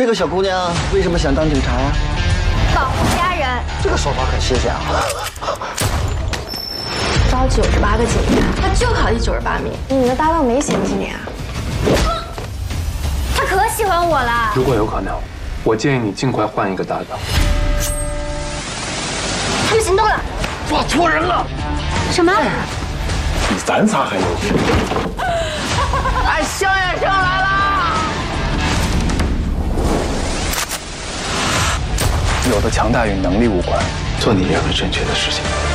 这个小姑娘为什么想当警察呀？ 保护家人。 这个手法很新鲜啊！ 招98个警察，他就考第98名。你的搭档没嫌弃你啊？他可喜欢我了。 如果有可能，我建议你尽快换一个搭档。 他们行动了， 抓错人了！ 什么？ 比咱仨还优秀。 哎，萧远生来了！ 有的强大与能力无关，做你认为正确的事情。